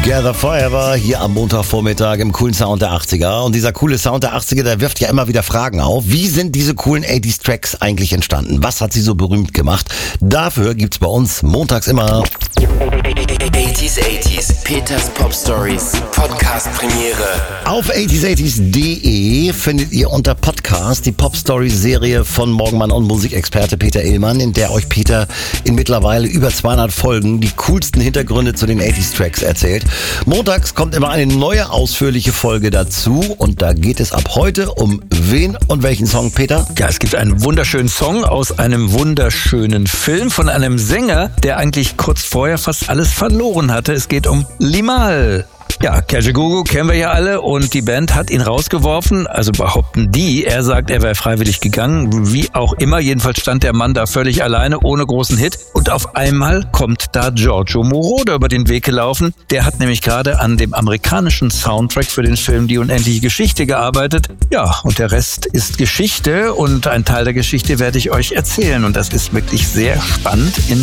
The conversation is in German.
Together Forever hier am Montagvormittag im coolen Sound der 80er. Und dieser coole Sound der 80er, der wirft ja immer wieder Fragen auf. Wie sind diese coolen 80s Tracks eigentlich entstanden? Was hat sie so berühmt gemacht? Dafür gibt's bei uns montags immer 80s, Peters Pop Stories, Podcast Premiere. Auf 80s80s.de findet ihr unter Podcast die Pop Stories Serie von Morgenmann und Musikexperte Peter Illmann, in der euch Peter in mittlerweile über 200 Folgen die coolsten Hintergründe zu den 80s Tracks erzählt. Montags kommt immer eine neue ausführliche Folge dazu und da geht es ab heute um wen und welchen Song, Peter? Ja, es gibt einen wunderschönen Song aus einem wunderschönen Film von einem Sänger, der eigentlich kurz vorher fast alles verloren hatte. Es geht um Limahl. Ja, Kajagoogoo kennen wir ja alle und die Band hat ihn rausgeworfen, also behaupten die. Er sagt, er wäre freiwillig gegangen, wie auch immer. Jedenfalls stand der Mann da völlig alleine, ohne großen Hit. Und auf einmal kommt da Giorgio Moroder über den Weg gelaufen. Der hat nämlich gerade an dem amerikanischen Soundtrack für den Film Die unendliche Geschichte gearbeitet. Ja, und der Rest ist Geschichte und ein Teil der Geschichte werde ich euch erzählen. Und das ist wirklich sehr spannend in